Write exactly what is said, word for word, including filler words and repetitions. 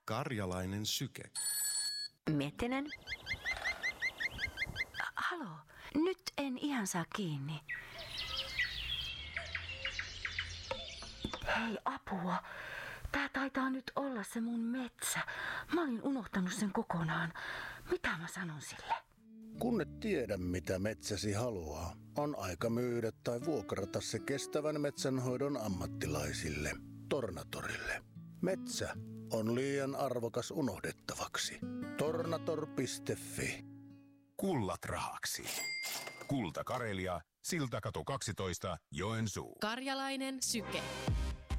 Karjalainen syke. Miettinen. Halo, nyt en ihan saa kiinni. Hei, apua. Tää taitaa nyt olla se mun metsä. Mä olin unohtanut sen kokonaan. Mitä mä sanon sille? Kun et tiedä, mitä metsäsi haluaa, on aika myydä tai vuokrata se kestävän metsänhoidon ammattilaisille, Tornatorille. Metsä on liian arvokas unohdettavaksi. Tornator piste fi. Kullat rahaksi. Kulta Karelia, Siltakatu kaksitoista, Joensuu. Karjalainen syke.